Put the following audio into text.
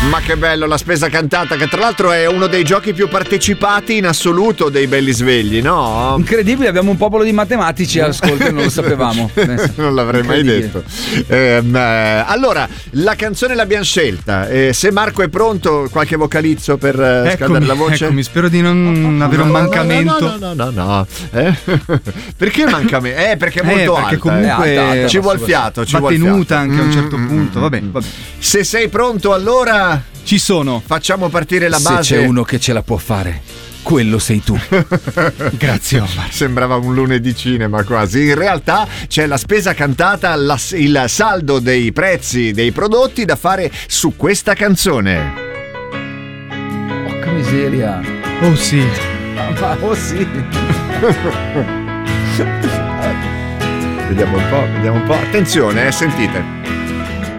Ma che bello, la spesa cantata, che tra l'altro è uno dei giochi più partecipati in assoluto dei Belli Svegli, no? Incredibile, abbiamo un popolo di matematici all'ascolto e non lo sapevamo. Non l'avrei mai detto. Allora, la canzone l'abbiamo scelta. Se Marco è pronto, qualche vocalizzo per scaldare la voce? Eccomi, spero di non avere un mancamento. No. Perché mancamento? Perché è molto alta. Perché comunque alta, ci vuol fiato, ci va vuol tenuta fiato. anche a un certo punto. Vabbè. Se sei pronto, allora Ci sono. facciamo partire la Se base. c'è uno che ce la può fare, quello sei tu. Grazie, Omar. Sembrava un lunedì cinema quasi. In realtà c'è la spesa cantata, il saldo dei prezzi dei prodotti da fare su questa canzone. Porca miseria. Oh sì. Oh sì. Vediamo un po'. Attenzione, sentite.